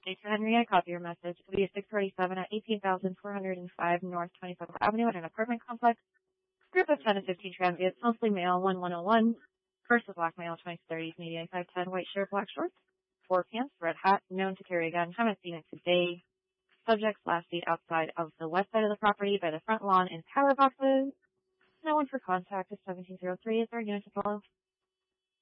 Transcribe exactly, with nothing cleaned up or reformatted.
Jason Henry, I copy your message. It'll be a six forty-seven at eighteen thousand four hundred five North twenty-seventh Avenue at an apartment complex. Group of ten to fifteen transients, mostly male, one one oh one. First with black male, twenty to thirties, median five ten, white shirt, black shorts, four pants, red hat, known to carry a gun. Haven't seen it today. Subjects last seen outside of the west side of the property by the front lawn in power boxes. No one for contact is seventeen oh three. Is there a unit to follow?